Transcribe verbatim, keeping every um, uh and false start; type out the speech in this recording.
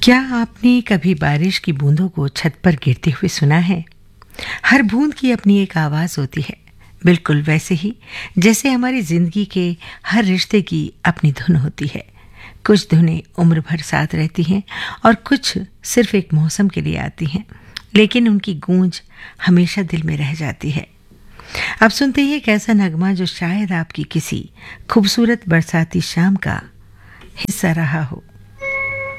क्या आपने कभी बारिश की बूंदों को छत पर गिरते हुए सुना है? हर बूंद की अपनी एक आवाज होती है, बिल्कुल वैसे ही जैसे हमारी जिंदगी के हर रिश्ते की अपनी धुन होती है। कुछ धुनें उम्र भर साथ रहती हैं और कुछ सिर्फ एक मौसम के लिए आती हैं, लेकिन उनकी गूंज हमेशा दिल में रह जाती है। अब सुनते ही एक ऐसा नगमा जो शायद आपकी किसी खूबसूरत बरसाती शाम का हिस्सा रहा हो।